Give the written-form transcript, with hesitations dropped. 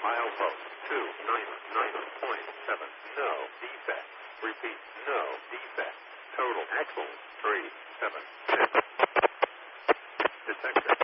Milepost 299.7. No defect. Repeat, no defect. Total axle 376. Detector